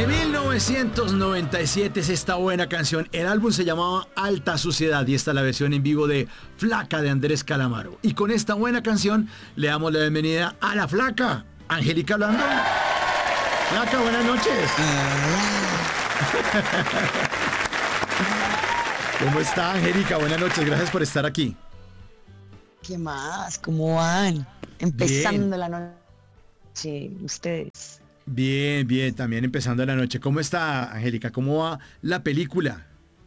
De 1997 es esta buena canción. El álbum se llamaba Alta Suciedad y esta es la versión en vivo de Flaca de Andrés Calamaro. Y con esta buena canción le damos la bienvenida a la Flaca. Angélica hablando. Flaca, buenas noches. ¿Cómo está, Angélica? Buenas noches, gracias por estar aquí. ¿Qué más? ¿Cómo van? Empezando la noche, ustedes. Bien, bien, también empezando la noche. ¿Cómo está, Angélica? ¿Cómo va la película?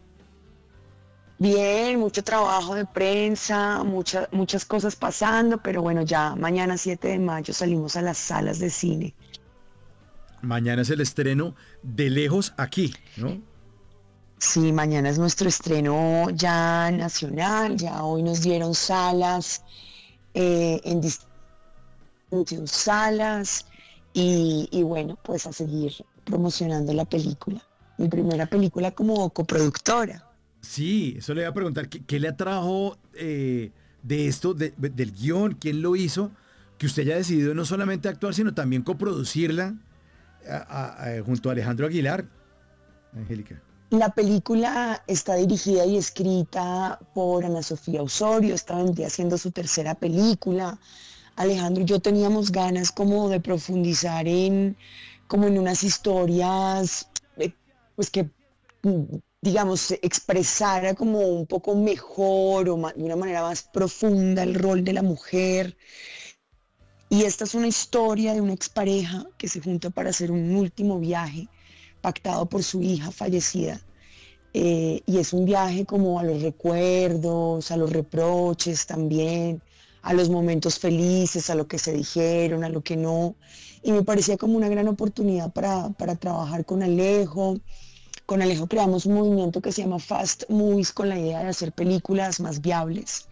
Bien, mucho trabajo de prensa, muchas cosas pasando, pero bueno, ya mañana 7 de mayo salimos a las salas de cine. Mañana es el estreno de Lejos aquí, ¿no? Sí, mañana es nuestro estreno ya nacional, ya hoy nos dieron salas en distintas salas y bueno, pues a seguir promocionando la película. Mi primera película como coproductora. Sí, eso le iba a preguntar, ¿qué le atrajo de esto, del guión? ¿Quién lo hizo? Que usted haya decidido no solamente actuar, sino también coproducirla junto a Alejandro Aguilar, Angélica. La película está dirigida y escrita por Ana Sofía Osorio, esta vendría siendo su tercera película. Alejandro y yo teníamos ganas como de profundizar como en unas historias pues que digamos expresara como un poco mejor o de una manera más profunda el rol de la mujer. Y esta es una historia de una expareja que se junta para hacer un último viaje pactado por su hija fallecida. Y es un viaje como a los recuerdos, a los reproches también, a los momentos felices, a lo que se dijeron, a lo que no. Y me parecía como una gran oportunidad para trabajar con Alejo. Con Alejo creamos un movimiento que se llama Fast Movies con la idea de hacer películas más viables.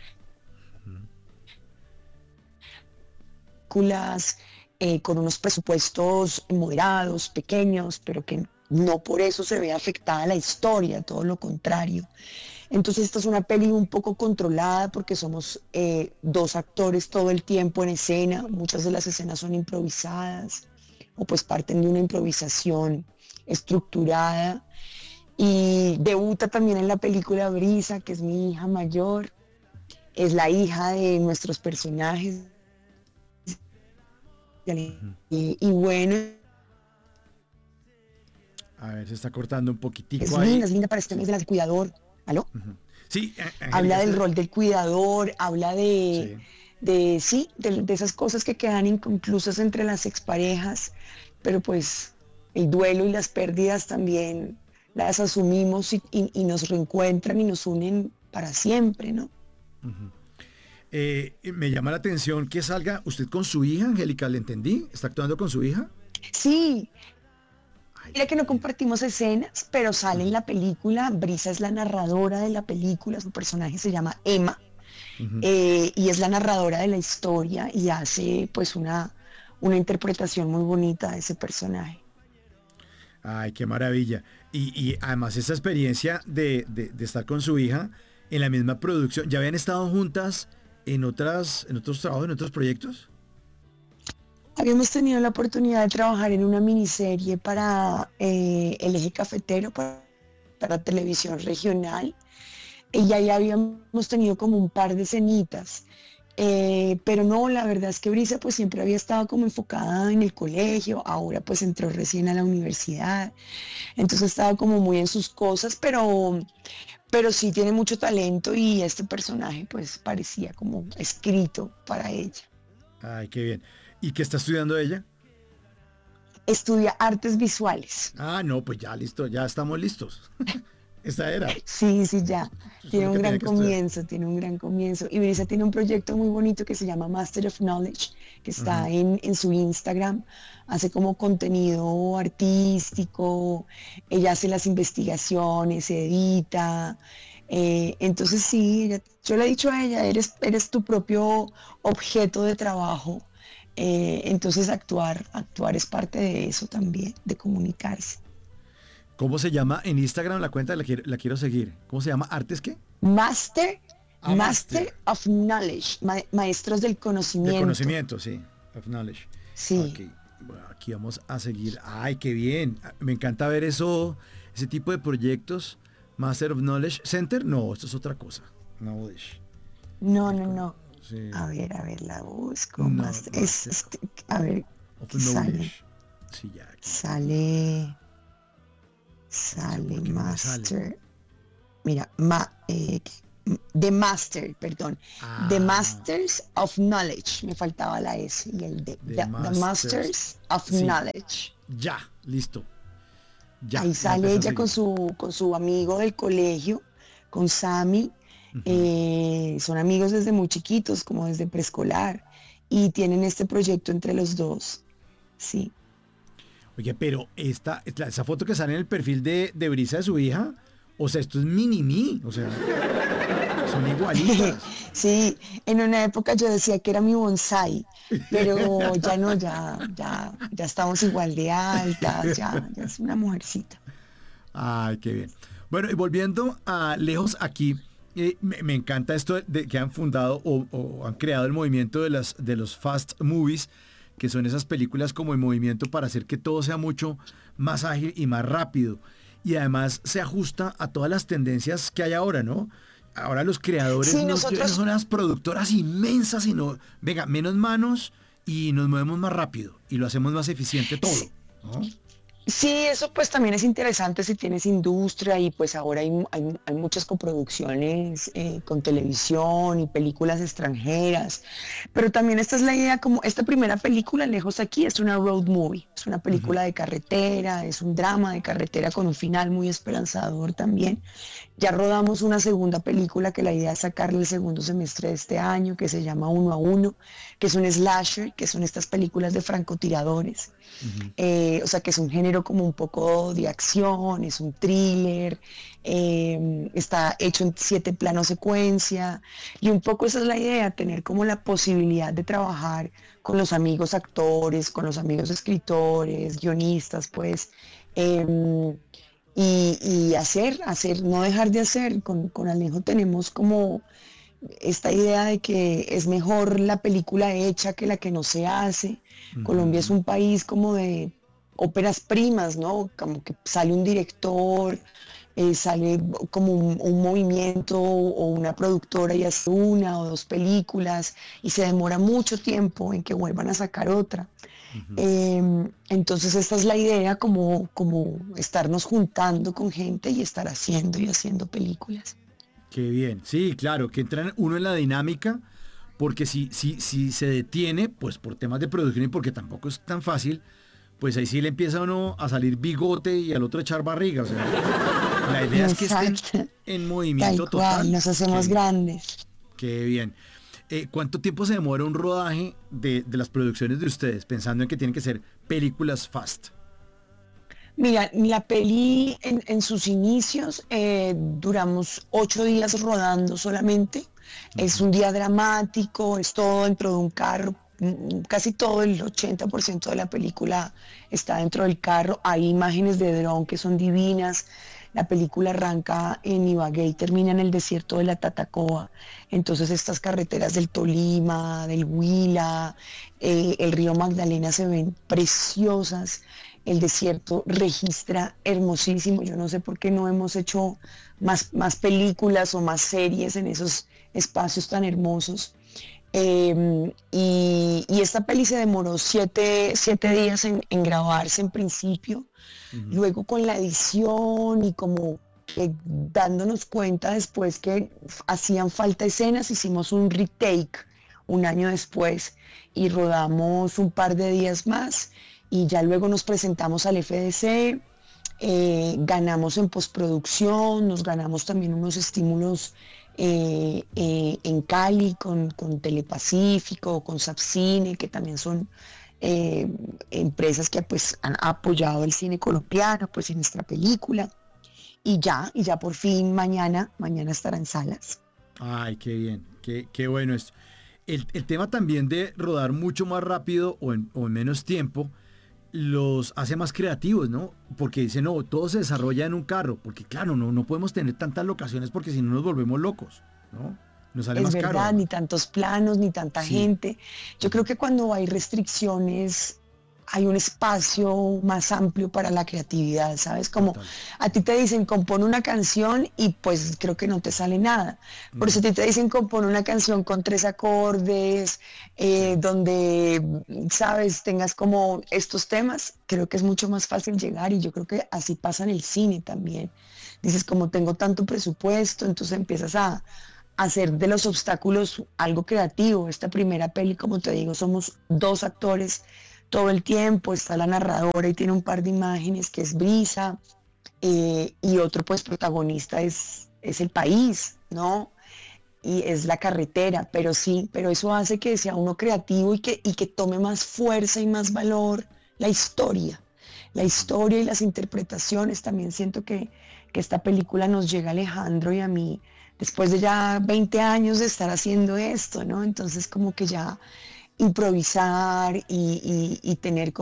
Películas con unos presupuestos moderados, pequeños, pero que no por eso se ve afectada la historia, todo lo contrario. Entonces esta es una peli un poco controlada porque somos dos actores todo el tiempo en escena, muchas de las escenas son improvisadas o pues parten de una improvisación estructurada. Y debuta también en la película Brisa, que es mi hija mayor, es la hija de nuestros personajes. Y bueno, A ver, se está cortando un poquitico ahí. es linda para este mes del cuidador. ¿Aló? Uh-huh. Sí, habla del rol del cuidador, habla de esas cosas que quedan inconclusas entre las exparejas, pero pues el duelo y las pérdidas también las asumimos y nos reencuentran y nos unen para siempre, ¿no? Me llama la atención que salga usted con su hija, Angélica, ¿le entendí? ¿Está actuando con su hija? Sí. Mira que no compartimos escenas, pero sale en la película. Brisa es la narradora de la película, su personaje se llama Emma, y es la narradora de la historia y hace pues una interpretación muy bonita de ese personaje. Ay, qué maravilla. Y además esa experiencia de estar con su hija en la misma producción, ¿ya habían estado juntas en otros trabajos, en otros proyectos? Habíamos tenido la oportunidad de trabajar en una miniserie para el Eje Cafetero, para televisión regional, y ahí habíamos tenido como un par de escenitas. Pero no, la verdad es que Brisa pues siempre había estado como enfocada en el colegio, ahora pues entró recién a la universidad, entonces estaba como muy en sus cosas, pero sí tiene mucho talento y este personaje pues parecía como escrito para ella. Ay, qué bien. ¿Y qué está estudiando ella? Estudia artes visuales. Ah, no, pues ya listo, ya estamos listos. Esa era. Sí, ya. Tiene un gran comienzo. Y Brisa tiene un proyecto muy bonito que se llama Master of Knowledge, que está en su Instagram. Hace como contenido artístico, ella hace las investigaciones, se edita. Entonces sí, yo le he dicho a ella, eres tu propio objeto de trabajo. Entonces actuar es parte de eso también, de comunicarse. ¿Cómo se llama en Instagram la cuenta? La quiero seguir. ¿Cómo se llama? ¿Artes qué? Master of Knowledge, maestros del conocimiento. Del conocimiento, sí. Of Knowledge. Sí. Okay. Bueno, aquí vamos a seguir. Ay, qué bien. Me encanta ver eso, ese tipo de proyectos. Master of Knowledge Center. No, esto es otra cosa. Knowledge. No, El no, con- no. sí. A ver, la busco No, más. Master A ver, of ¿qué sale? Knowledge. Sí, ya aquí. Sale, No sé por qué no me sale. Master. Mira, The Master, perdón. The Ah, Masters of Knowledge. Me faltaba la S y el D. de The Masters. Masters of Sí, Knowledge. ya, listo. Ya, Ahí ya sale empecé a ella seguir. con su amigo del colegio, con Sammy. Ujú. Son amigos desde muy chiquitos, como desde preescolar. Y tienen este proyecto entre los dos. Sí. Oye, pero esa foto que sale en el perfil de Brisa de su hija, o sea, esto es mini-me, o sea, son igualitas. Sí, en una época yo decía que era mi bonsai, pero ya no, ya estamos igual de altas, ya es una mujercita. Ay, qué bien. Bueno, y volviendo a lejos aquí, me encanta esto de que han fundado o han creado el movimiento de los fast movies, que son esas películas como en movimiento para hacer que todo sea mucho más ágil y más rápido. Y además se ajusta a todas las tendencias que hay ahora, ¿no? Ahora los creadores Sí, no nosotros, son las productoras inmensas, sino, venga, menos manos y nos movemos más rápido y lo hacemos más eficiente todo, ¿no? sí, eso pues también es interesante si tienes industria y pues ahora hay muchas coproducciones con televisión y películas extranjeras, pero también esta es la idea como esta primera película, Lejos aquí, es una road movie, es una Ujú, película de carretera, es un drama de carretera con un final muy esperanzador también. Ya rodamos una segunda película que la idea es sacarla el segundo semestre de este año, que se llama Uno a Uno, que es un slasher, que son estas películas de francotiradores. ujú. O sea que es un género como un poco de acción, es un thriller, está hecho en 7 planos secuencia y un poco esa es la idea, tener como la posibilidad de trabajar con los amigos actores, con los amigos escritores, guionistas, pues, em, y hacer, no dejar de hacer. Con Alejo tenemos como esta idea de que es mejor la película hecha que la que no se hace. Colombia es Ujú. un país como de óperas primas, ¿no? Como que sale un director, sale como un movimiento o una productora y hace una o dos películas y se demora mucho tiempo en que vuelvan a sacar otra. Ujú. Entonces esta es la idea, como estarnos juntando con gente y estar haciendo y haciendo películas. Qué bien. Sí, claro, que entra uno en la dinámica, porque si se detiene, pues por temas de producción y porque tampoco es tan fácil, pues ahí sí le empieza a uno a salir bigote y al otro echar barriga. O sea, la idea es que estén Exacto, en tal movimiento cual, total. nos Qué hacemos bien, grandes. qué bien. ¿Cuánto tiempo se demora un rodaje de las producciones de ustedes, pensando en que tienen que ser películas fast? Mira, la peli en sus inicios duramos 8 días rodando solamente. Es Ujú, un día dramático, es todo dentro de un carro. Casi todo el 80% de la película está dentro del carro. Hay imágenes de dron que son divinas. La película arranca en Ibagué y termina en el desierto de la Tatacoa. Entonces estas carreteras del Tolima, del Huila, el río Magdalena se ven preciosas. El desierto registra hermosísimo. Yo no sé por qué no hemos hecho más películas o más series en esos espacios tan hermosos. Y esta peli se demoró 7 días en grabarse en principio. ujú. Luego con la edición y como dándonos cuenta después que hacían falta escenas, hicimos un retake un año después y rodamos un par de días más y ya luego nos presentamos al FDC, ganamos en postproducción, nos ganamos también unos estímulos en Cali con Telepacífico, con Sapcine, que también son eh, empresas que pues han apoyado el cine colombiano, pues en nuestra película. Y ya por fin mañana estará en salas. Ay, qué bien, qué bueno esto. El tema también de rodar mucho más rápido o en menos tiempo los hace más creativos, ¿no? Porque dicen, no, todo se desarrolla en un carro, porque claro, no podemos tener tantas locaciones porque si no nos volvemos locos, ¿no? Nos sale Es más caro verdad, ni además. tantos planos, ni tanta Sí. gente. Yo creo que cuando hay restricciones hay un espacio más amplio para la creatividad, ¿sabes? Como Total. a ti te dicen compone una canción y pues creo que no te sale nada. Por eso a ti te dicen compone una canción con 3 acordes, Sí. donde, sabes, tengas como estos temas, creo que es mucho más fácil llegar y yo creo que así pasa en el cine también. Dices, como tengo tanto presupuesto, entonces empiezas a hacer de los obstáculos algo creativo. Esta primera peli, como te digo, somos 2 actores todo el tiempo, está la narradora y tiene un par de imágenes que es Brisa, y otro pues protagonista es el país, ¿no? Y es la carretera, pero sí, pero eso hace que sea uno creativo y que tome más fuerza y más valor la historia. La Ujú. historia y las interpretaciones, también siento que esta película nos llega a Alejandro y a mí después de ya 20 años de estar haciendo esto, ¿no? Entonces como que ya improvisar y tener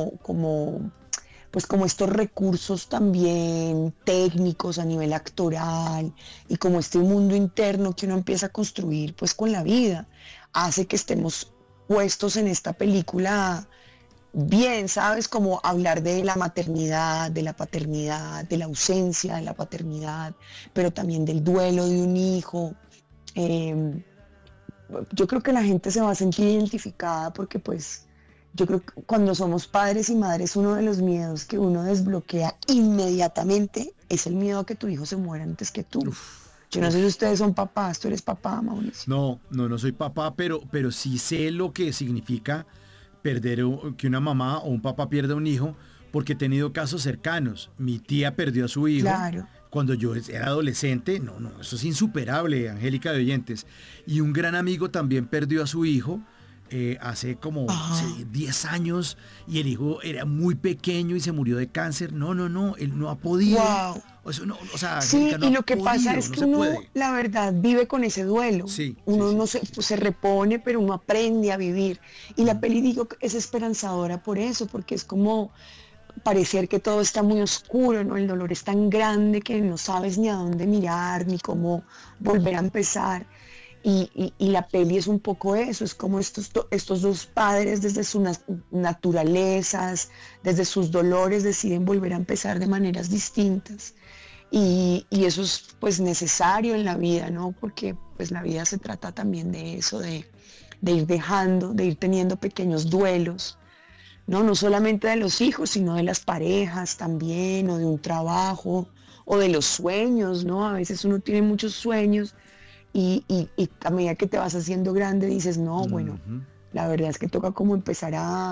pues como estos recursos también técnicos a nivel actoral y como este mundo interno que uno empieza a construir pues con la vida, hace que estemos puestos en esta película bien, ¿sabes? Como hablar de la maternidad, de la paternidad, de la ausencia de la paternidad, pero también del duelo de un hijo. Eh, yo creo que la gente se va a sentir identificada porque pues yo creo que cuando somos padres y madres uno de los miedos que uno desbloquea inmediatamente es el miedo a que tu hijo se muera antes que tú. Uf, Yo no sé si uf. ustedes son papás, tú eres papá, Mauricio. No, no, no soy papá, pero sí sé lo que significa perder, que una mamá o un papá pierda un hijo, porque he tenido casos cercanos. Mi tía perdió a su hijo Claro. cuando yo era adolescente. No, no, eso es insuperable, Angélica de Oyentes. Y un gran amigo también perdió a su hijo hace como Ajá. 10 años, y el hijo era muy pequeño y se murió de cáncer. No, no, no, él no ha podido. Wow. O, eso no, o sea, Sí, Angélica no y ha lo que pasa podido, es no que se uno, puede. la verdad, vive con ese duelo. Sí, sí, Uno sí. no se, pues, se repone, pero uno aprende a vivir. Y la Mm. peli, digo, que es esperanzadora por eso, porque es como parecer que todo está muy oscuro, ¿no? El dolor es tan grande que no sabes ni a dónde mirar, ni cómo volver a empezar. Y la peli es un poco eso, es como estos dos padres desde sus naturalezas, desde sus dolores, deciden volver a empezar de maneras distintas. Y eso es pues necesario en la vida, ¿no? Porque pues la vida se trata también de eso, de ir dejando, de ir teniendo pequeños duelos, ¿no? No solamente de los hijos, sino de las parejas también, o de un trabajo, o de los sueños, ¿no? A veces uno tiene muchos sueños y a medida que te vas haciendo grande dices, no, bueno, Ujú. la verdad es que toca como empezar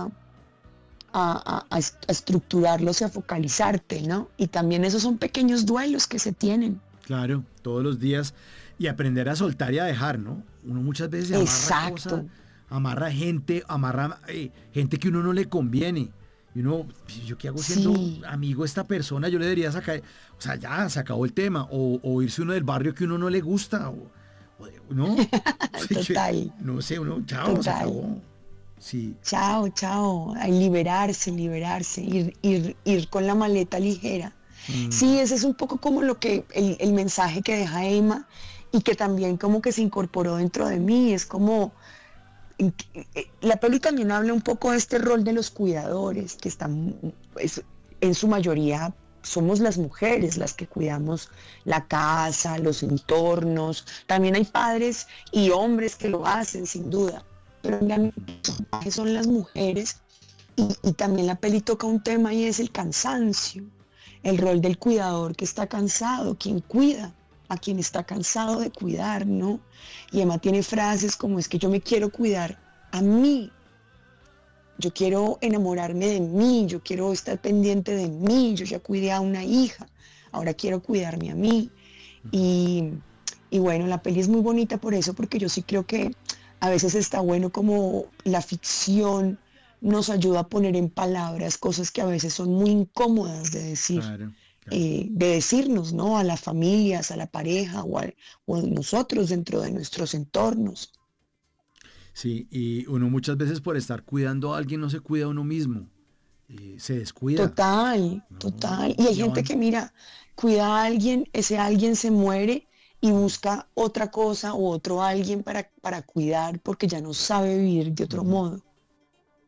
a estructurarlos y a focalizarte, ¿no? Y también esos son pequeños duelos que se tienen. Claro, todos los días. Y aprender a soltar y a dejar, ¿no? Uno muchas veces se amarra cosas, Exacto. amarra gente, amarra gente que uno no le conviene. Y uno, "Pues, ¿yo qué hago siendo Sí, amigo de esta persona? Yo le debería sacar, o sea, ya se acabó el tema. O irse uno del barrio que uno no le gusta. ¿No? Sí, total, no sé, uno, chao, se total. acabó. Sí. Chao, chao. A liberarse, liberarse, ir con la maleta ligera. Mm, Sí, ese es un poco como lo que el mensaje que deja Emma y que también como que se incorporó dentro de mí. Es como, la peli también habla un poco de este rol de los cuidadores, que están, en su mayoría somos las mujeres las que cuidamos la casa, los entornos. También hay padres y hombres que lo hacen, sin duda, pero en gran porcentaje son las mujeres. Y también la peli toca un tema y es el cansancio, el rol del cuidador que está cansado, quien cuida a quien está cansado de cuidar, ¿no? Y Emma tiene frases como es que yo me quiero cuidar a mí, yo quiero enamorarme de mí, yo quiero estar pendiente de mí, yo ya cuidé a una hija, ahora quiero cuidarme a mí. Y, y bueno, la peli es muy bonita por eso, porque yo sí creo que a veces está bueno como la ficción nos ayuda a poner en palabras cosas que a veces son muy incómodas de decir, claro, claro. de decirnos, ¿no? A las familias, a la pareja o a nosotros dentro de nuestros entornos. Sí, y uno muchas veces por estar cuidando a alguien no se cuida a uno mismo. Se descuida, Total, ¿no? total. Y hay Ya gente van. que mira, cuida a alguien, ese alguien se muere y busca otra cosa o otro alguien para cuidar porque ya no sabe vivir de otro Ujú. modo.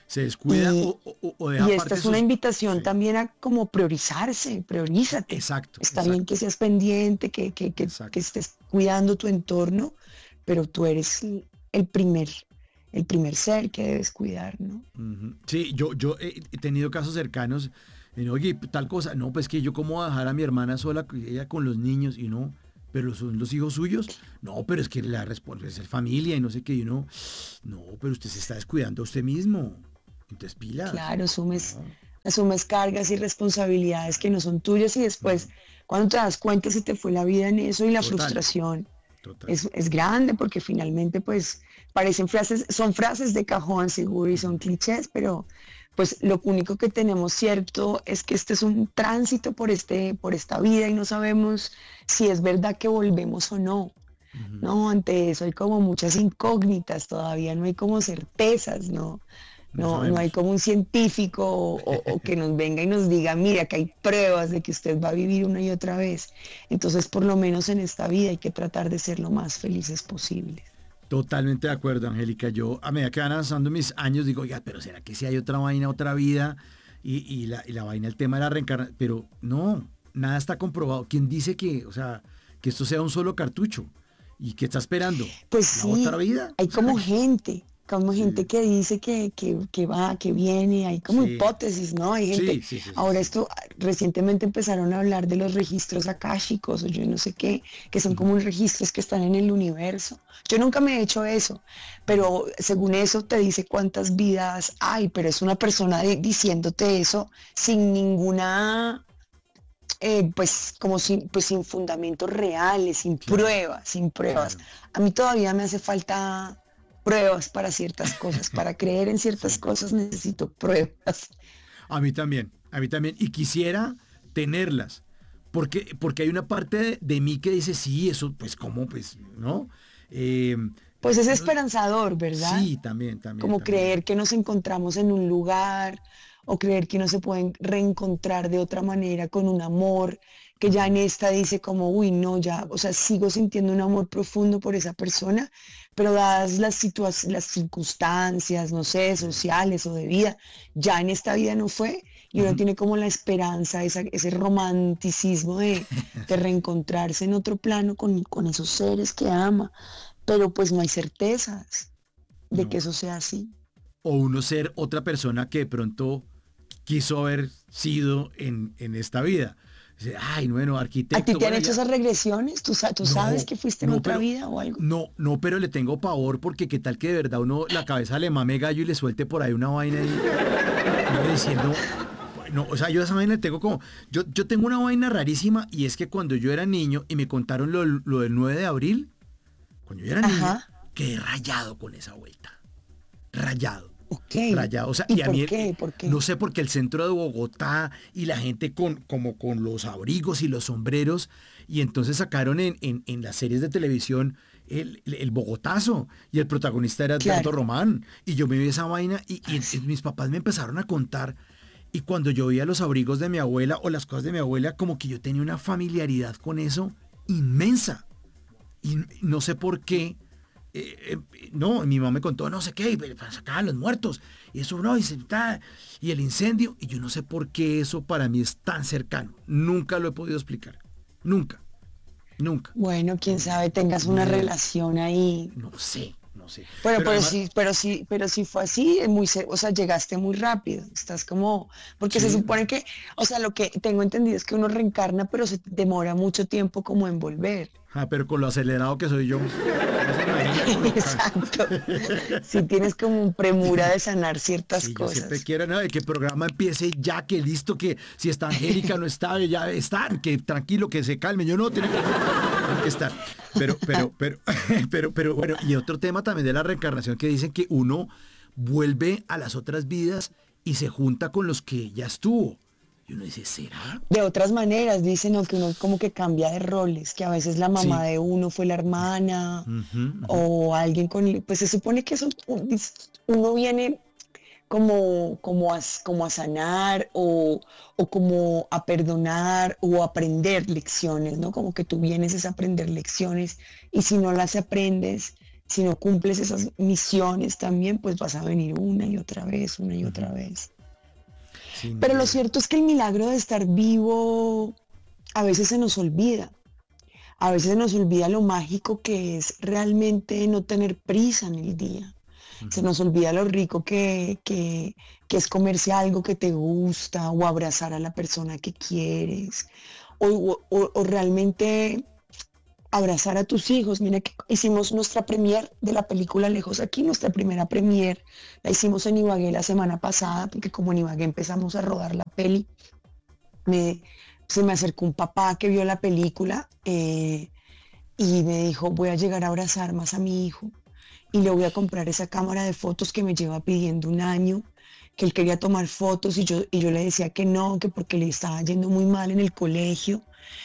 se descuida o deja Y aparte esta es una sus... invitación Sí, también a como priorizarse, priorízate. exacto, Está bien exacto, que seas pendiente, que exacto. estés cuidando tu entorno, pero tú eres el primer, el primer ser que debes cuidar, ¿no? Ujú. Sí, yo he tenido casos cercanos, y no, oye, tal cosa, no, pues que yo cómo voy a dejar a mi hermana sola, ella con los niños, y no, pero son los hijos suyos, no, pero es que la responsabilidad es familia y no sé qué, y uno, no, pero usted se está descuidando a usted mismo, entonces pilas. Claro, No, asumes cargas y responsabilidades que no son tuyas y después, no, cuando te das cuenta, se te fue la vida en eso y la total, frustración total. es grande porque finalmente pues parecen frases, son frases de cajón seguro y son Ujú. clichés, pero pues lo único que tenemos cierto es que este es un tránsito por esta vida y no sabemos si es verdad que volvemos o no. Ujú. No, ante eso hay como muchas incógnitas, todavía no hay como certezas, ¿no? No No hay sabemos. como un científico o que nos venga y nos diga, mira, que hay pruebas de que usted va a vivir una y otra vez. Entonces, por lo menos en esta vida hay que tratar de ser lo más felices posibles. Totalmente de acuerdo, Angélica. Yo, a medida que van avanzando mis años, digo, ya, pero ¿será que si hay otra vaina, otra vida? Y la vaina, el tema de la reencarnación. Pero no, nada está comprobado. ¿Quién dice que, o sea, que esto sea un solo cartucho? ¿Y qué está esperando? Pues ¿La otra sí, vida? hay como gente Sí, que dice que va, que viene, hay como sí, hipótesis, ¿no? Hay gente, sí, sí, sí, sí, ahora sí. esto, recientemente empezaron a hablar de los registros akáshicos o yo no sé qué, que son Ujú, como registros que están en el universo. Yo nunca me he hecho eso, ujú. pero según eso te dice cuántas vidas hay, pero es una persona diciéndote eso sin ninguna pues como sin, pues sin fundamentos reales, Claro, sin pruebas. claro. A mí todavía me hace falta pruebas para ciertas cosas, para creer en ciertas Sí. cosas necesito pruebas. A mí también, a mí también. Y quisiera tenerlas. Porque hay una parte de mí que dice, sí, eso, pues, ¿cómo? Pues, ¿no? Eh, Pues es no- esperanzador, ¿verdad? sí, también, también, Como también. creer que nos encontramos en un lugar o creer que no se pueden reencontrar de otra manera con un amor que ya en Ujú. esta dice como, uy, no, ya, o sea, sigo sintiendo un amor profundo por esa persona, pero dadas las circunstancias, no sé, Sí. sociales o de vida, ya en esta vida no fue y uno Ujú. tiene como la esperanza, ese romanticismo de Sí, reencontrarse en otro plano con esos seres que ama, pero pues no hay certezas de que no. eso sea así. O uno ser otra persona que de pronto quiso haber sido en esta vida. Dice, ay, bueno, ¿A ti arquitecto, te han bueno, hecho ya. esas regresiones? ¿Tú sabes No, que fuiste en no, otra pero vida o algo? no, pero le tengo pavor porque qué tal que de verdad uno la cabeza le mame gallo y le suelte por ahí una vaina y uno diciendo, no, o sea, yo a esa vaina le tengo como, yo tengo una vaina rarísima y es que cuando yo era niño y me contaron lo del 9 de abril, cuando yo era niño, Ajá, quedé rayado con esa vuelta, rayado. ok. Rayado, o sea, ¿Y y a mí por qué? ¿Por no qué? sé por qué el centro de Bogotá y la gente como con los abrigos y los sombreros, y entonces sacaron en las series de televisión el Bogotazo, y el protagonista era Edgardo Claro. Román, y yo me vi esa vaina, y Ah, sí. mis papás me empezaron a contar, y cuando yo veía los abrigos de mi abuela o las cosas de mi abuela, como que yo tenía una familiaridad con eso inmensa, y no sé por qué. No, mi mamá me contó, no sé qué, y para sacar a los muertos, y eso no, y el incendio, y yo no sé por qué eso para mí es tan cercano. Nunca lo he podido explicar. Nunca, nunca. Bueno, quién No, sabe, tengas ni una idea. relación ahí. No sé, no sé. Bueno, Pero además, pero sí fue así, o sea, llegaste muy rápido. Estás como, porque se sí, supone que, o sea, lo que tengo entendido es que uno reencarna, pero se demora mucho tiempo como en volver. pero con lo acelerado que soy yo, no se imagina con lo Exacto. Si tienes como un premura de sanar ciertas Sí, yo siempre cosas. quiero, ¿no? Que el programa empiece ya, que listo, que si está Angélica no está, ya está, que tranquilo, que se calme. Yo no, tiene que estar. Pero, bueno, y otro tema también de la reencarnación que dicen que uno vuelve a las otras vidas y se junta con los que ya estuvo. Y uno dice, ¿será? De otras maneras, dicen ¿no? que uno como que cambia de roles, que a veces la mamá Sí. de uno fue la hermana Ujú, ujú. o alguien pues se supone que eso uno viene como a sanar o como a perdonar o aprender lecciones, ¿no? Como que tú vienes es a aprender lecciones y si no las aprendes, si no cumples esas misiones también, pues vas a venir una y otra vez, una y otra Ujú. vez. Sin Pero lo duda. cierto es que el milagro de estar vivo a veces se nos olvida. A veces se nos olvida lo mágico que es realmente no tener prisa en el día. Se Ujú. nos olvida lo rico que es comerse algo que te gusta o abrazar a la persona que quieres o realmente abrazar a tus hijos. Mira que hicimos nuestra premier de la película Lejos aquí, nuestra primera premier. La hicimos en Ibagué la semana pasada porque como en Ibagué empezamos a rodar la peli, me, se me acercó un papá que vio la película y me dijo, voy a llegar a abrazar más a mi hijo y le voy a comprar esa cámara de fotos que me lleva pidiendo un año, que él quería tomar fotos y yo le decía que no, que porque le estaba yendo muy mal en el colegio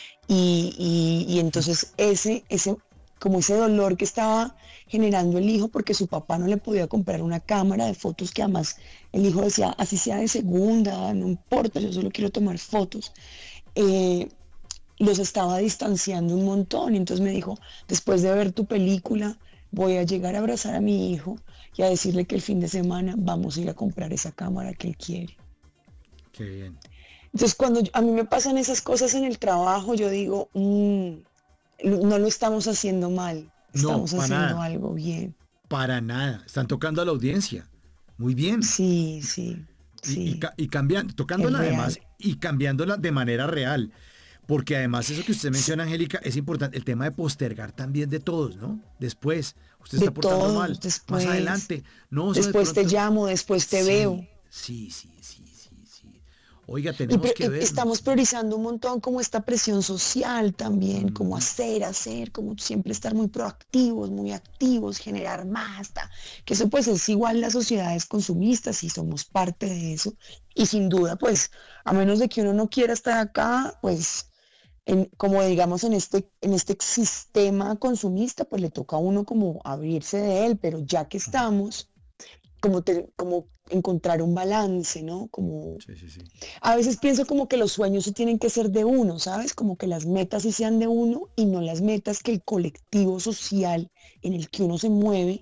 y entonces como ese dolor que estaba generando el hijo porque su papá no le podía comprar una cámara de fotos que además el hijo decía, así sea de segunda, no importa, yo solo quiero tomar fotos. eh, los estaba distanciando un montón. Y entonces me dijo, después de ver tu película, voy a llegar a abrazar a mi hijo y a decirle que el fin de semana vamos a ir a comprar esa cámara que él quiere. Qué bien. Entonces cuando a mí me pasan esas cosas en el trabajo, yo digo, no lo estamos haciendo mal, No, estamos para haciendo nada. algo bien. Para nada. Están tocando a la audiencia. Muy bien. Sí, sí, sí, Y cambiando, es tocándola además real. y cambiándola de manera real. Porque además eso que usted menciona, Angélica, es importante. El tema de postergar también de todos, ¿no? Después, usted De está portando todos, mal. Más después, adelante. No, eso de después te pronto. llamo, después te veo. Sí, sí, sí, sí, sí, sí. Oiga, Y, tenemos que estamos vernos, ¿no? priorizando un montón como esta presión social también, como Ujú. hacer, como siempre estar muy proactivos, muy activos, generar más, que eso pues es igual las sociedades consumistas y somos parte de eso. Y sin duda, pues, a menos de que uno no quiera estar acá, pues, como digamos en este sistema consumista, pues le toca a uno como abrirse de él, pero ya que estamos, como encontrar un balance, ¿no? Como Sí, sí, sí. a veces pienso como que los sueños sí tienen que ser de uno, ¿sabes? Como que las metas sí sean de uno y no las metas que el colectivo social en el que uno se mueve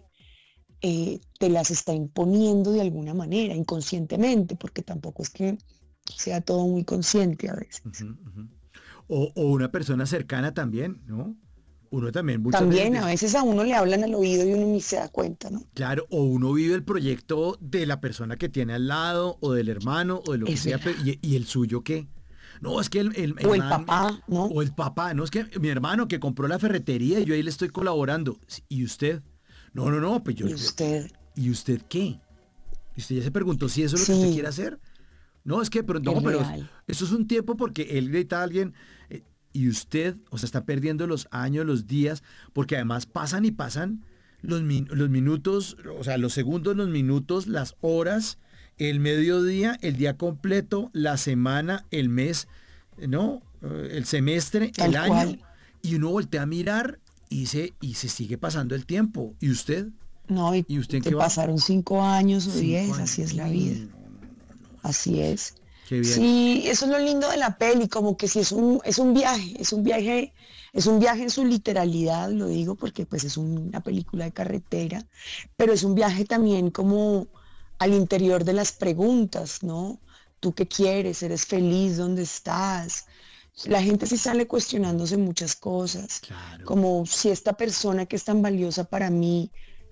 te las está imponiendo de alguna manera, inconscientemente, porque tampoco es que sea todo muy consciente a veces. Ujú, ujú. O una persona cercana también, ¿no? Uno también muchas veces, También a veces a uno le hablan al oído y uno ni se da cuenta, ¿no? claro, o uno vive el proyecto de la persona que tiene al lado, o del hermano, o de lo que Es sea, verdad. y el suyo qué. No, es que el O el man, papá, ¿no? o el papá, no, es que mi hermano que compró la ferretería y yo ahí le estoy colaborando. Sí, ¿y usted? No, no, no, pues Y usted, ¿y usted qué? ¿Y usted ya se preguntó si eso es lo que usted quiere sí, hacer? No, es que, pero no, es pero real. eso es un tiempo porque él grita a alguien y usted, o sea, está perdiendo los años, los días, porque además pasan y pasan los minutos, o sea, los segundos, los minutos, las horas, el mediodía, el día completo, la semana, el mes, ¿no? El semestre, el Tal año, cual. y uno voltea a mirar y se sigue pasando el tiempo. ¿Y usted? No, y ¿Y usted en te qué va? pasaron 5 años o 10, 5 años. así es la vida. Uy, no, no, no, no. Así es. Qué bien. Sí, eso es lo lindo de la peli, como que sí es un viaje, es un viaje en su literalidad, lo digo porque pues es una película de carretera, pero es un viaje también como al interior de las preguntas, ¿no? ¿Tú qué quieres? ¿Eres feliz? ¿Dónde estás? La gente sí sale cuestionándose muchas cosas, Claro. como si esta persona que es tan valiosa para mí,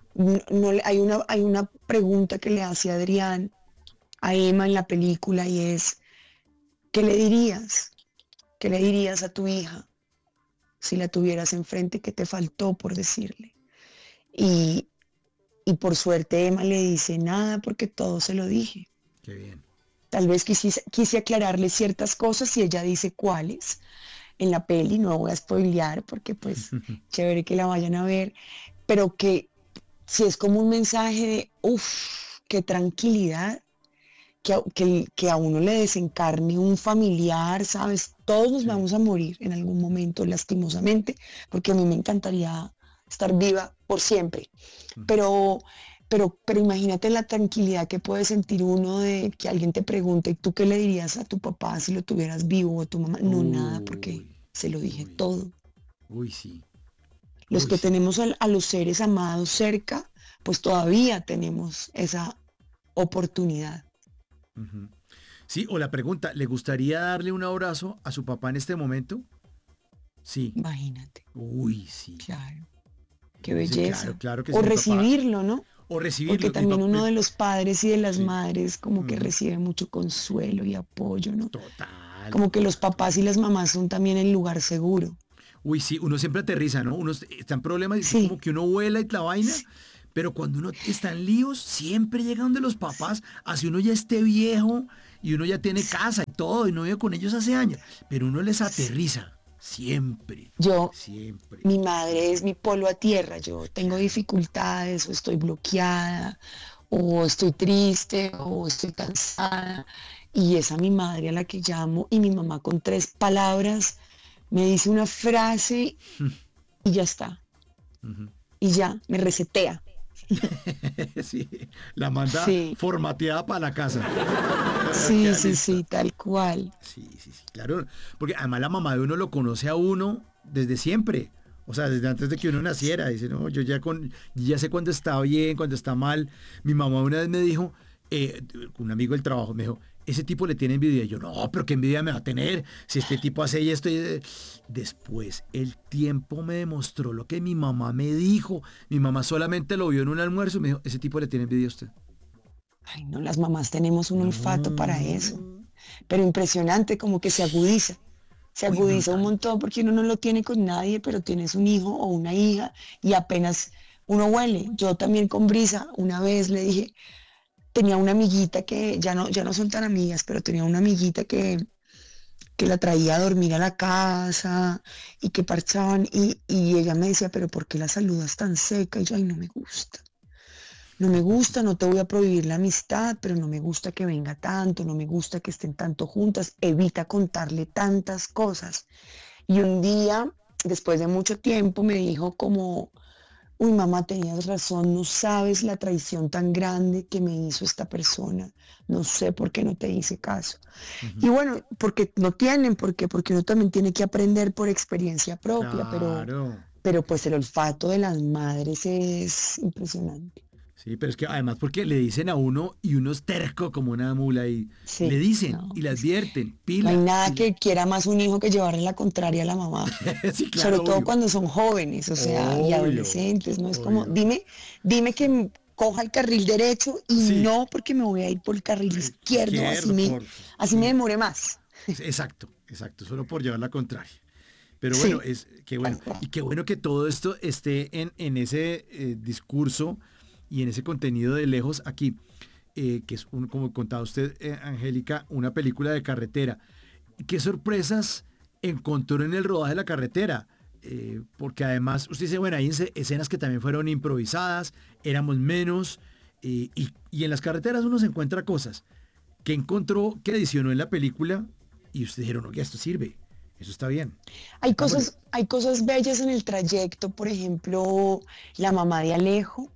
hay una pregunta que le hace Adrián a Emma en la película y es, ¿qué le dirías? ¿Qué le dirías a tu hija si la tuvieras enfrente? ¿Qué te faltó por decirle? Y, y por suerte Emma le dice nada porque todo se lo dije. Qué bien. Tal vez quise aclararle ciertas cosas y ella dice cuáles en la peli, no voy a spoilear porque pues chévere que la vayan a ver, pero que si es como un mensaje de, uff, qué tranquilidad que a uno le desencarne un familiar, ¿sabes? Todos nos Sí. vamos a morir en algún momento, lastimosamente, porque a mí me encantaría estar viva por siempre. Ujú. Pero, pero imagínate la tranquilidad que puede sentir uno de que alguien te pregunte, ¿y tú qué le dirías a tu papá si lo tuvieras vivo o a tu mamá? No, nada, porque Uy, se lo dije uy, todo. uy, sí. Los Uy, que sí. tenemos a los seres amados cerca, pues todavía tenemos esa oportunidad. Ujú. Sí, o la pregunta, ¿le gustaría darle un abrazo a su papá en este momento? Sí. Imagínate, Uy, sí. claro, qué Uy, sí, claro, belleza. claro que O sí, mi papá. recibirlo, ¿no? O Porque recibirlo, mi también papá. uno de los padres y de las Sí. madres como que Ujú. recibe mucho consuelo y apoyo, ¿no? Total, Como que los total, papás y total. las mamás son también el lugar seguro. Uy, sí, uno siempre aterriza, ¿no? Uno está en problemas y es como Sí, que uno vuela y la vaina, sí, pero cuando uno está en líos, siempre llega donde los papás, así uno ya esté viejo y uno ya tiene sí, casa y todo, y no vive con ellos hace años, pero uno les sí. aterriza, siempre, Yo, siempre, mi madre es siempre. mi polo a tierra. Yo tengo Claro. dificultades o estoy bloqueada o estoy triste o estoy cansada. Y es a mi madre a la que llamo y mi mamá con 3 palabras me dice una frase y ya está. Ujú. Y ya, me resetea. Sí, la manda Sí, formateada para la casa. sí, Queda sí, lista. sí, tal cual. Sí, sí, sí, claro. Porque además la mamá de uno lo conoce a uno desde siempre. O sea, desde antes de que uno naciera. Dice, no, yo ya sé cuándo está bien, cuándo está mal. Mi mamá una vez me dijo, un amigo del trabajo, me dijo, ese tipo le tiene envidia. Y yo, no, pero qué envidia me va a tener si este tipo hace esto. Después, el tiempo me demostró lo que mi mamá me dijo. Mi mamá solamente lo vio en un almuerzo y me dijo, ese tipo le tiene envidia a usted. Ay, no, las mamás tenemos un olfato para eso. No. Pero impresionante, como que se agudiza. Se Uy, agudiza un brutal. montón porque uno no lo tiene con nadie, pero tienes un hijo o una hija y apenas uno huele. Yo también con Brisa una vez le dije, tenía una amiguita que ya no son tan amigas, pero tenía una amiguita que la traía a dormir a la casa y que parchaban y ella me decía, pero ¿por qué la saludas tan seca? Y yo, ay, no me gusta. No me gusta, no te voy a prohibir la amistad, pero no me gusta que venga tanto, no me gusta que estén tanto juntas, evita contarle tantas cosas. Y un día, después de mucho tiempo, me dijo como, uy, mamá, tenías razón, no sabes la traición tan grande que me hizo esta persona, no sé por qué no te hice caso. Y Ujú. bueno, porque no tienen, porque uno también tiene que aprender por experiencia propia, Claro. pero pues el olfato de las madres es impresionante. Sí, pero es que además porque le dicen a uno y uno es terco como una mula y le Sí, dicen y no, le es que advierten, no hay pila, nada pila. que quiera más un hijo que llevarle la contraria a la mamá. Sí, Sobre claro, todo obvio. cuando son jóvenes, o sea, y Obvio, adolescentes, ¿no? Es como, obvio. dime que coja el carril derecho y Sí, no porque me voy a ir por el carril izquierdo, izquierdo, por... así me demore más. Exacto, exacto, solo por llevar la contraria. Pero bueno, Sí, es que bueno, tal cual. y qué bueno que todo esto esté en ese discurso y en ese contenido de lejos aquí, que es, como contaba usted, Angélica, una película de carretera. ¿Qué sorpresas encontró en el rodaje de la carretera? Porque además, usted dice, bueno, hay escenas que también fueron improvisadas, éramos menos, y en las carreteras uno se encuentra cosas que encontró, que adicionó en la película, y ustedes dijeron, oye, esto sirve, eso está bien, metámosle. Hay cosas bellas en el trayecto, por ejemplo, la mamá de Alejo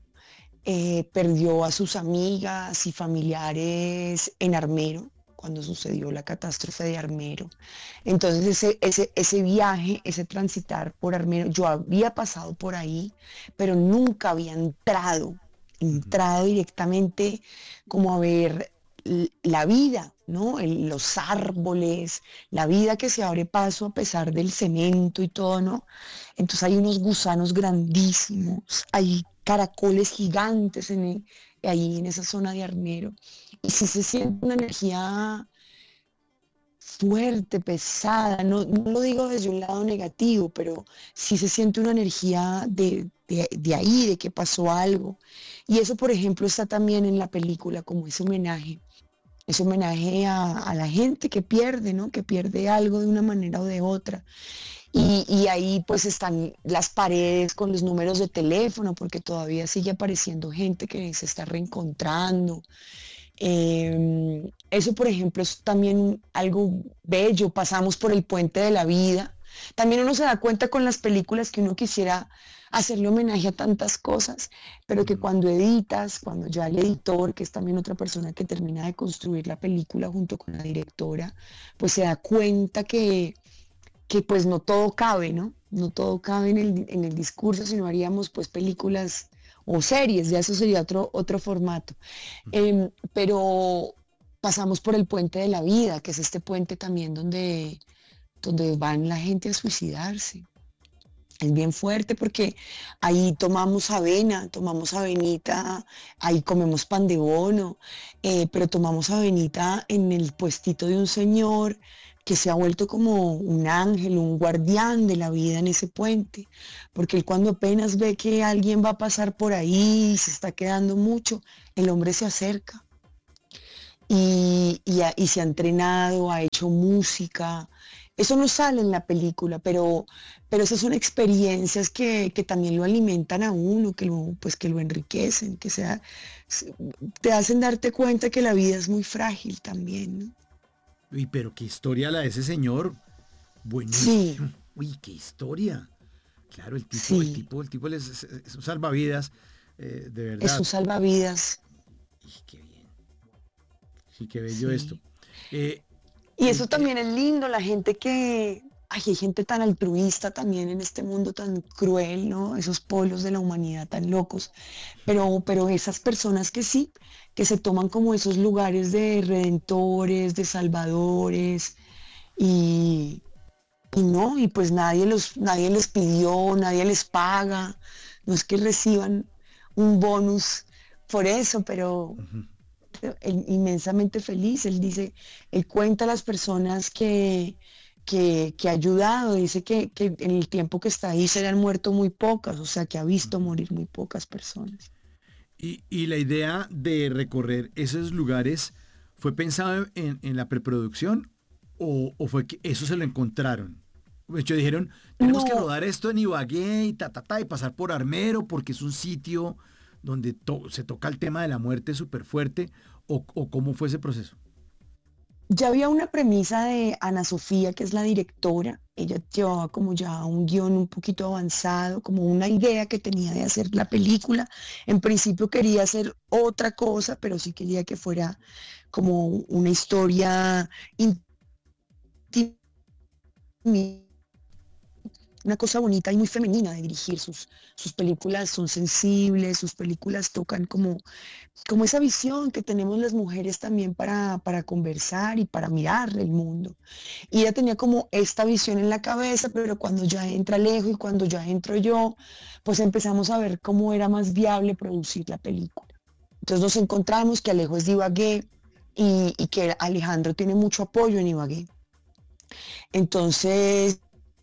perdió a sus amigas y familiares en Armero, cuando sucedió la catástrofe de Armero. Entonces ese viaje, ese transitar por Armero, yo había pasado por ahí, pero nunca había Ujú, entrado directamente como a ver la vida, ¿no? Los árboles, la vida que se abre paso a pesar del cemento y todo, ¿no? Entonces hay unos gusanos grandísimos, hay caracoles gigantes ahí en esa zona de Armero. Y sí se siente una energía fuerte, pesada, no lo digo desde un lado negativo, pero sí se siente una energía de ahí, de que pasó algo. Y eso, por ejemplo, está también en la película como ese homenaje a la gente que pierde, ¿no? Que pierde algo de una manera o de otra. Y ahí pues están las paredes con los números de teléfono, porque todavía sigue apareciendo gente que se está reencontrando. Eso, por ejemplo, es también algo bello. Pasamos por el puente de la vida. También uno se da cuenta con las películas que uno quisiera hacerle homenaje a tantas cosas, pero que ujú. cuando editas, cuando ya el editor, que es también otra persona que termina de construir la película junto con la directora, pues se da cuenta que pues no todo cabe, ¿no? no todo cabe en el discurso, sino haríamos pues películas o series, ya eso sería otro formato. Pero pasamos por el puente de la vida, que es este puente también donde van la gente a suicidarse. Es bien fuerte porque ahí tomamos avenita, ahí comemos pan de bono, pero tomamos avenita en el puestito de un señor que se ha vuelto como un ángel, un guardián de la vida en ese puente, porque él cuando apenas ve que alguien va a pasar por ahí y se está quedando mucho, el hombre se acerca y se ha entrenado, ha hecho música. Eso no sale en la película, pero esas son experiencias que también lo alimentan a uno, pues que lo enriquecen, te hacen darte cuenta que la vida es muy frágil también, ¿no? Uy, pero qué historia la de ese señor. Sí, Buenísimo. Uy, qué historia. Claro, sí, el tipo es un salvavidas, de es verdad. un salvavidas, Y qué bien. Sí, qué bello esto. sí. Eh, Y eso el, eh, también es lindo, la gente ay, hay gente tan altruista también en este mundo tan cruel, ¿no? Esos polos de la humanidad tan locos. Pero esas personas que sí, que se toman como esos lugares de redentores, de salvadores, y, y no, y pues nadie les pidió, nadie les paga, no es que reciban un bonus por eso, pero ujú. él inmensamente feliz. Él dice, él cuenta a las personas que ha ayudado, dice que en el tiempo que está ahí se le han muerto muy pocas, o sea, que ha visto morir muy pocas personas. Y la idea de recorrer esos lugares fue pensado en la preproducción o fue que eso se lo encontraron. De hecho, dijeron, tenemos que No, rodar esto en Ibagué y y pasar por Armero porque es un sitio donde se toca el tema de la muerte súper fuerte. O cómo fue ese proceso. ya había una premisa de Ana Sofía, que es la directora. Ella llevaba como ya un guión un poquito avanzado, como una idea que tenía de hacer la película. En principio quería hacer otra cosa, pero sí quería que fuera como una historia íntima, una cosa bonita y muy femenina de dirigir. Sus películas son sensibles, sus películas tocan como esa visión que tenemos las mujeres también para conversar y para mirar el mundo. Y ella tenía como esta visión en la cabeza, pero cuando ya entra Alejo y cuando ya entro yo, pues empezamos a ver cómo era más viable producir la película. Entonces nos encontramos que Alejo es de Ibagué y que Alejandro tiene mucho apoyo en Ibagué. Entonces,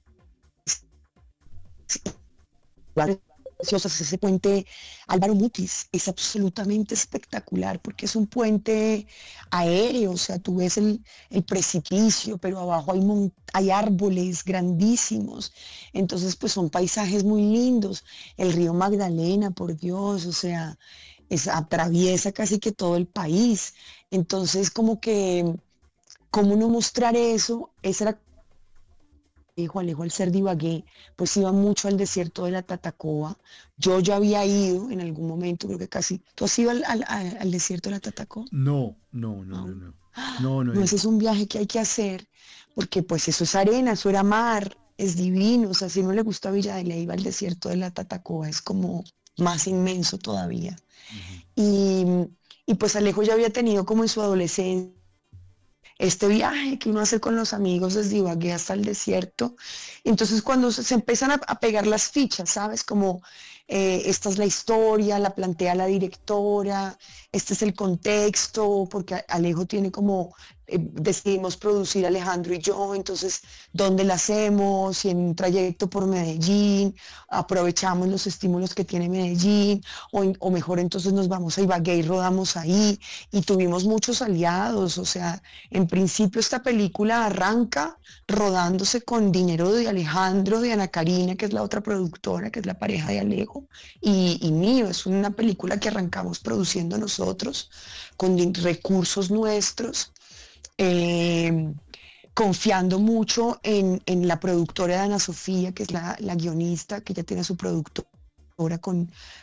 preciosas. Ese puente Álvaro Mutis es absolutamente espectacular porque es un puente aéreo, o sea, tú ves el precipicio, pero abajo hay árboles grandísimos, entonces pues son paisajes muy lindos. El río Magdalena, por Dios, o sea, atraviesa casi que todo el país, entonces como que, ¿cómo no mostrar eso? Esa era Alejo al ser de Ibagué, pues iba mucho al desierto de la Tatacoa. Yo ya había ido en algún momento, creo que casi. ¿Tú has ido al desierto de la Tatacoa? No, no, no, no, No. no. No, no he No, ese ido. es un viaje que hay que hacer, porque pues eso es arena, eso era mar, es divino. O sea, si no le gusta Villa de Leyva, el desierto de la Tatacoa es como más inmenso todavía. Ujú. Y, y pues Alejo ya había tenido como en su adolescencia este viaje que uno hace con los amigos desde Ibagué hasta el desierto. Entonces cuando se empiezan a pegar las fichas, ¿sabes? Como esta es la historia, la plantea la directora, este es el contexto, porque Alejo tiene como, decidimos producir Alejandro y yo, entonces, ¿dónde la hacemos? Y en un trayecto por Medellín, aprovechamos los estímulos que tiene Medellín, o mejor entonces nos vamos a Ibagué y rodamos ahí, y tuvimos muchos aliados, o sea, en principio esta película arranca rodándose con dinero de Alejandro, de Ana Karina, que es la otra productora, que es la pareja de Alejo, y mío. Es una película que arrancamos produciendo nosotros con recursos nuestros, eh, confiando mucho en la productora de Ana Sofía, que es la guionista, que ya tiene su productora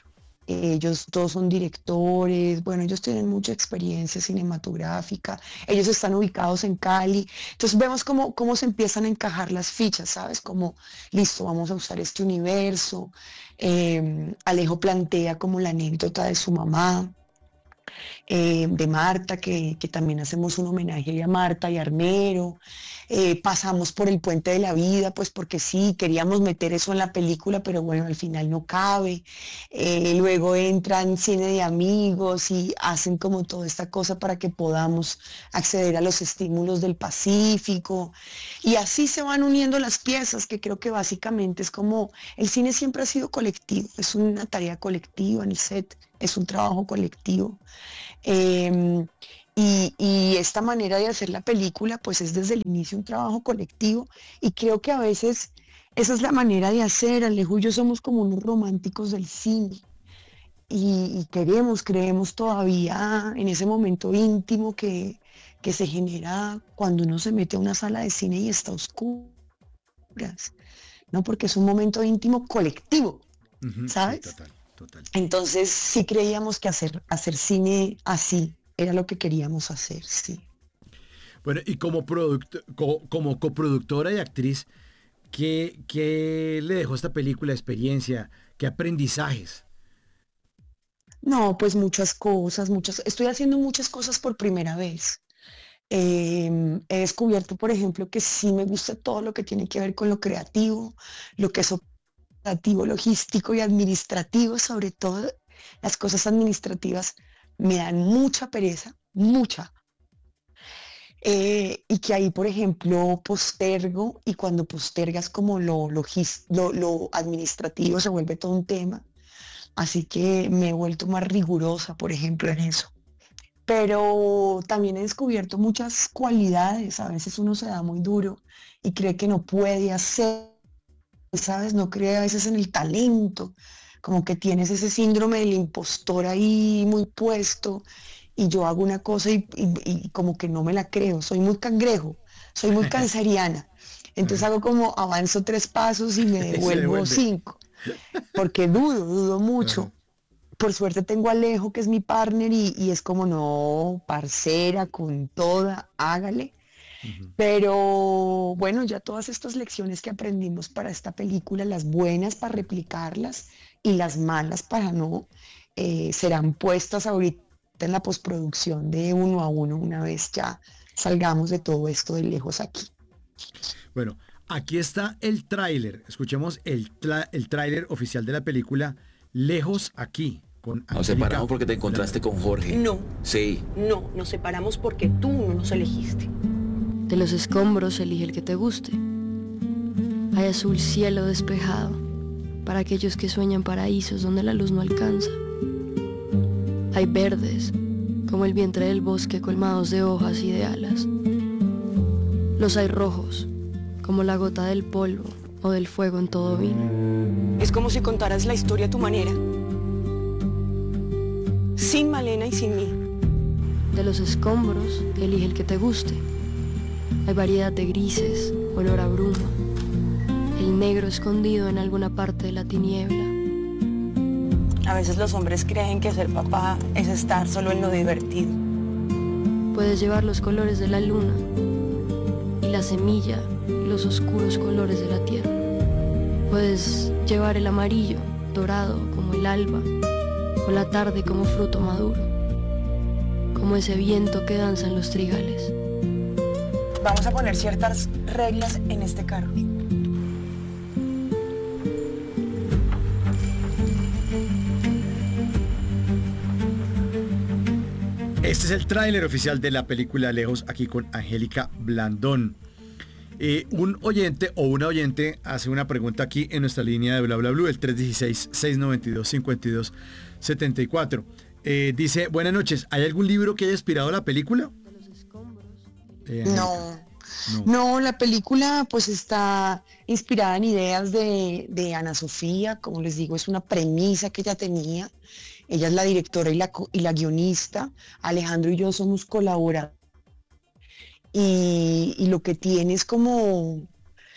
Ellos todos son directores, bueno, ellos tienen mucha experiencia cinematográfica, ellos están ubicados en Cali, entonces vemos cómo se empiezan a encajar las fichas, ¿sabes? Como, listo, vamos a usar este universo. Alejo plantea como la anécdota de su mamá, de Marta, que también hacemos un homenaje ahí a Marta y Armero. Pasamos por el puente de la vida, pues porque sí, queríamos meter eso en la película, pero bueno, al final no cabe. Luego entran cine de amigos y hacen como toda esta cosa para que podamos acceder a los estímulos del Pacífico. Y así se van uniendo las piezas, que creo que básicamente es como el cine siempre ha sido colectivo, es una tarea colectiva en el set, es un trabajo colectivo. Eh, y esta manera de hacer la película, pues es desde el inicio un trabajo colectivo y creo que a veces esa es la manera de hacer. Alejo y yo somos como unos románticos del cine y creemos todavía en ese momento íntimo que se genera cuando uno se mete a una sala de cine y está a oscuras, ¿no? Porque es un momento íntimo colectivo, Ujú, sí, ¿sabes? total, total. Entonces sí creíamos que hacer cine así era lo que queríamos hacer, sí. Bueno, y como coproductora y actriz, ¿qué le dejó esta película, experiencia? ¿Qué aprendizajes? No, pues estoy haciendo muchas cosas por primera vez. He descubierto, por ejemplo, que sí me gusta todo lo que tiene que ver con lo creativo, lo que es operativo, logístico y administrativo, sobre todo las cosas administrativas me dan mucha pereza, mucha. Y que ahí, por ejemplo, postergo y cuando postergas como lo administrativo se vuelve todo un tema. Así que me he vuelto más rigurosa, por ejemplo, en eso. Pero también he descubierto muchas cualidades. A veces uno se da muy duro y cree que no puede hacer, ¿sabes? No cree a veces en el talento, como que tienes ese síndrome del impostor ahí muy puesto y yo hago una cosa y como que no me la creo, soy muy cangrejo, soy muy canceriana. Entonces Ajá. hago como avanzo 3 pasos y me Y se devuelvo devuelve. 5, porque dudo Ajá. mucho. Por suerte tengo a Alejo, que es mi partner, y es como, no, parcera, con toda, hágale. Ujú. Pero bueno, ya todas estas lecciones que aprendimos para esta película, las buenas para replicarlas y las malas para no, serán puestas ahorita en la postproducción de uno a uno una vez ya salgamos de todo esto de lejos aquí. Bueno, aquí está el tráiler. Escuchemos el tráiler oficial de la película Lejos aquí, con Nos separamos Angélica porque te encontraste Blandón. con Jorge. No, Sí. no, nos separamos porque tú no nos elegiste. De los escombros elige el que te guste. Hay azul cielo despejado para aquellos que sueñan paraísos donde la luz no alcanza. Hay verdes como el vientre del bosque colmados de hojas y de alas. Los hay rojos como la gota del polvo o del fuego en todo vino. Es como si contaras la historia a tu manera. Sin Malena y sin mí. De los escombros elige el que te guste. Hay variedad de grises, olor a bruma, el negro escondido en alguna parte de la tiniebla. A veces los hombres creen que ser papá es estar solo en lo divertido. Puedes llevar los colores de la luna y la semilla y los oscuros colores de la tierra. Puedes llevar el amarillo, dorado como el alba, o la tarde como fruto maduro, como ese viento que danza en los trigales. Vamos a poner ciertas reglas en este carro. Este es el tráiler oficial de la película Lejos aquí con Angélica Blandón. Un oyente o una oyente hace una pregunta aquí en nuestra línea de Bla Bla Blue, el 316-692-5274. Dice, buenas noches, ¿hay algún libro que haya inspirado la película? Angélica. No, No. no, la película pues está inspirada en ideas de Ana Sofía, como les digo, es una premisa que ella tenía. Ella es la directora y la guionista. Alejandro y yo somos colaboradores. Y lo que tiene es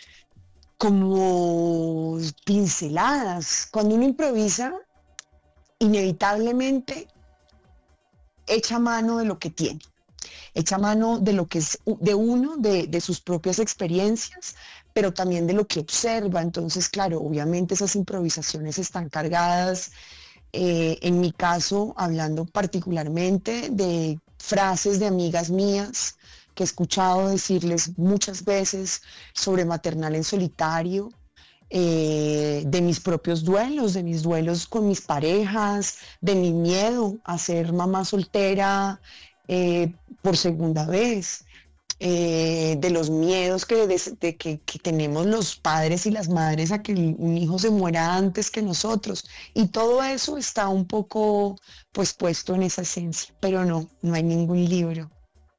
como pinceladas. Cuando uno improvisa, inevitablemente echa mano de lo que tiene, echa mano de lo que es de uno, de sus propias experiencias, pero también de lo que observa. Entonces, claro, obviamente esas improvisaciones están cargadas, en mi caso, hablando particularmente de frases de amigas mías que he escuchado decirles muchas veces sobre maternal en solitario, de mis propios duelos, de mis duelos con mis parejas, de mi miedo a ser mamá soltera por segunda vez, de los miedos que tenemos los padres y las madres a que un hijo se muera antes que nosotros. Y todo eso está un poco pues puesto en esa esencia, pero no hay ningún libro.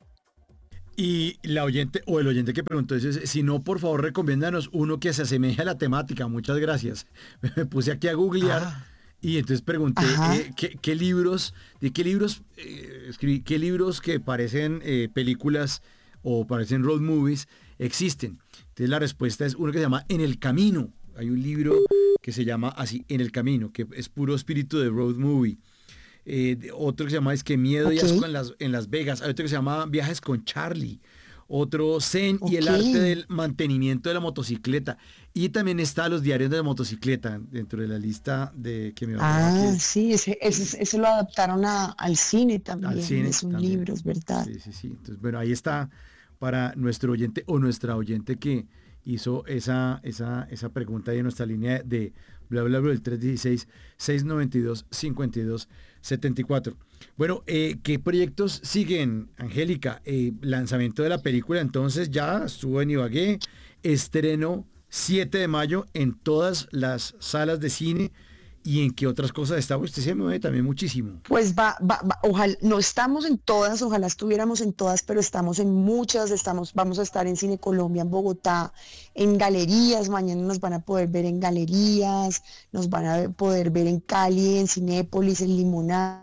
Y la oyente o el oyente que preguntó dice, si no, por favor, recomiéndanos uno que se asemeje a la temática. Muchas gracias. Me puse aquí a googlear y entonces pregunté qué libros, escribí, qué libros que parecen películas o parecen road movies existen. Entonces la respuesta es uno que se llama En el Camino. Hay un libro que se llama así, En el Camino, que es puro espíritu de road movie. Otro que se llama es que Miedo y Asco en Las Vegas. Hay otro que se llama Viajes con Charlie. Otro Zen y el arte del mantenimiento de la motocicleta. Y también está Los diarios de la motocicleta dentro de la lista de que me va a dar aquí. Sí, ese lo adaptaron al cine también. Al cine es un también. libro, es verdad. Sí. Entonces, bueno, ahí está para nuestro oyente o nuestra oyente que hizo esa pregunta ahí en nuestra línea de bla bla bla del 316-692-5274. Bueno, ¿qué proyectos siguen, Angélica? Lanzamiento de la película, entonces ya estuvo en Ibagué, estreno 7 de mayo en todas las salas de cine. ¿Y en qué otras cosas está? Usted se mueve también muchísimo. Pues ojalá, no estamos en todas, ojalá estuviéramos en todas, pero estamos en muchas, vamos a estar en Cine Colombia, en Bogotá, en galerías, mañana nos van a poder ver en galerías, nos van a poder ver en Cali, en Cinépolis, en Limonar,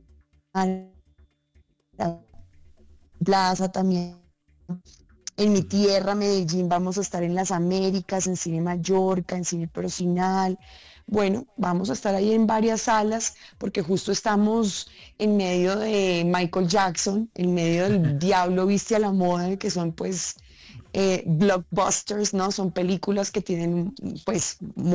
Plaza también. En mi tierra, Medellín, vamos a estar en las Américas, en Cine Mallorca, en Cine Procinal. Bueno, vamos a estar ahí en varias salas porque justo estamos en medio de Michael Jackson, en medio del Diablo Viste a la Moda, que son pues blockbusters, ¿no? Son películas que tienen pues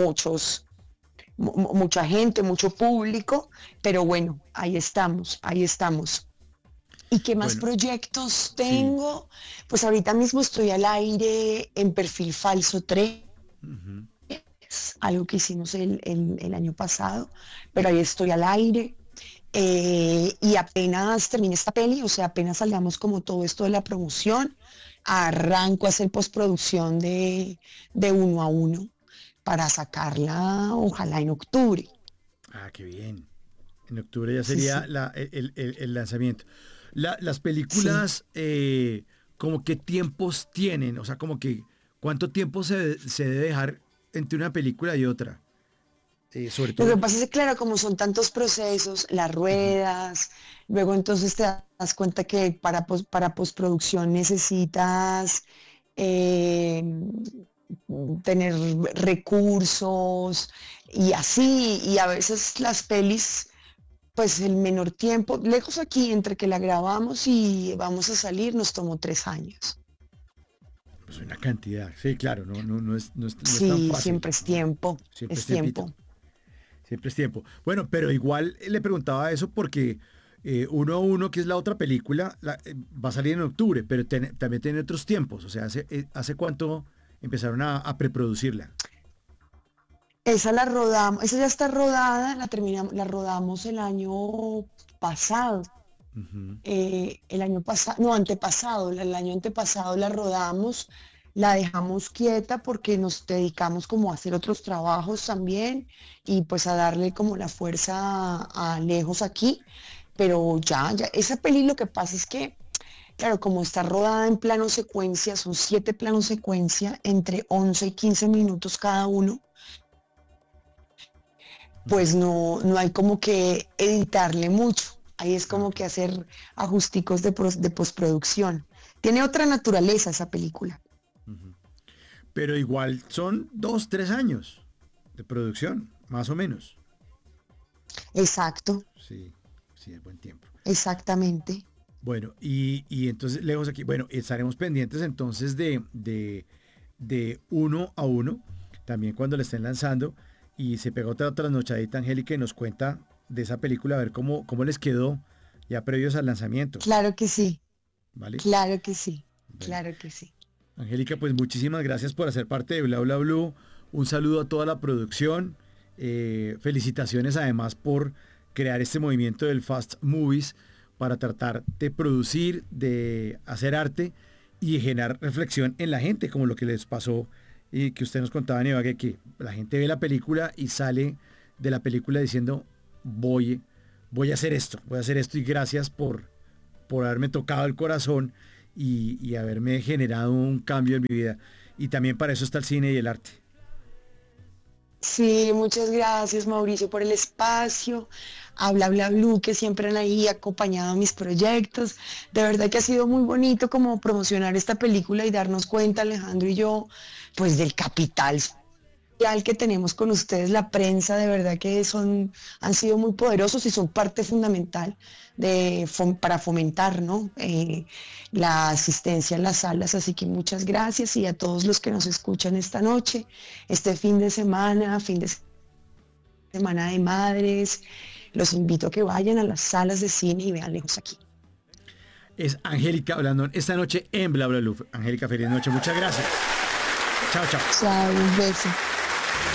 mucha gente, mucho público, pero bueno, ahí estamos. ¿Y qué más proyectos tengo? Sí. Pues ahorita mismo estoy al aire en Perfil Falso 3. Algo que hicimos el año pasado, pero ahí estoy al aire. Y apenas termine esta peli, o sea, apenas salgamos como todo esto de la promoción, arranco a hacer postproducción de 1 a 1 para sacarla, ojalá en octubre. Ah, qué bien. En octubre ya sería el lanzamiento. Las películas, como qué tiempos tienen, o sea, como que cuánto tiempo se debe dejar entre una película y otra. Sobre todo. Lo que pasa es que, claro, como son tantos procesos, las ruedas, luego entonces te das cuenta que para postproducción necesitas tener recursos y así, y a veces las pelis, pues el menor tiempo, lejos aquí, entre que la grabamos y vamos a salir, nos tomó 3 años. Pues una cantidad, sí, claro, no es tan Sí, fácil. siempre es tiempo, Siempre es tiempo. Siempre es tiempo. Bueno, pero igual le preguntaba eso porque 1 a 1, que es la otra película, va a salir en octubre, pero también tiene otros tiempos. O sea, ¿hace cuánto empezaron a preproducirla? Esa ya está rodada, la rodamos el año pasado. El año pasado, no, antepasado, el año antepasado la rodamos, la dejamos quieta porque nos dedicamos como a hacer otros trabajos también y pues a darle como la fuerza a Lejos aquí, pero ya, esa peli lo que pasa es que, claro, como está rodada en plano secuencia, son 7 planos secuencia, entre 11 y 15 minutos cada uno, pues no hay como que editarle mucho. Ahí es como que hacer ajusticos de postproducción. Tiene otra naturaleza esa película. Pero igual son 2, 3 años de producción, más o menos. Exacto, Sí, sí, es buen tiempo. exactamente. Bueno, y entonces, lejos aquí, bueno, estaremos pendientes entonces de uno a uno, también cuando le estén lanzando, y se pega otra trasnochadita, Angélica, y nos cuenta de esa película, a ver cómo les quedó ya previos al lanzamiento, Claro que sí, ¿vale? claro que sí, Bueno, claro que sí. Angélica, pues muchísimas gracias por hacer parte de Bla Bla Blue. Un saludo a toda la producción. Felicitaciones además por crear este movimiento del Fast Movies para tratar de producir, de hacer arte y de generar reflexión en la gente, como lo que les pasó y que usted nos contaba, Nevague, que la gente ve la película y sale de la película diciendo, voy a hacer esto, voy a hacer esto y gracias por haberme tocado el corazón y haberme generado un cambio en mi vida. Y también para eso está el cine y el arte. Sí, muchas gracias Mauricio por el espacio, a Bla Bla Blue que siempre han ahí acompañado a mis proyectos. De verdad que ha sido muy bonito como promocionar esta película y darnos cuenta, Alejandro y yo, pues del capital social que tenemos con ustedes, la prensa, de verdad que han sido muy poderosos y son parte fundamental para fomentar, ¿no? La asistencia en las salas. Así que muchas gracias y a todos los que nos escuchan esta noche, este fin de semana de madres, los invito a que vayan a las salas de cine y vean Lejos aquí. Es Angélica Blandón esta noche en Bla Bla Blue. Angélica, feliz noche. Muchas gracias. Chao, chao. Chao, un beso.